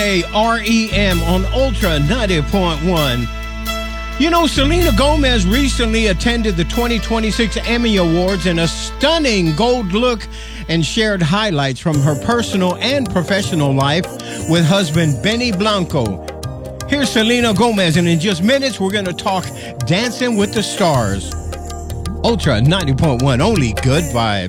REM on Ultra 90.1. You know, Selena Gomez recently attended the 2026 Emmy Awards in a stunning gold look and shared highlights from her personal and professional life with husband Benny Blanco. Here's Selena Gomez, and in just minutes, we're going to talk Dancing with the Stars. Ultra 90.1, only good vibes.